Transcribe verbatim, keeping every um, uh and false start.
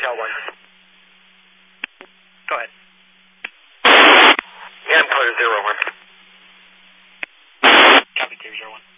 Cal one. Go ahead. Yeah, I'm clear zero one. Copy two zero one.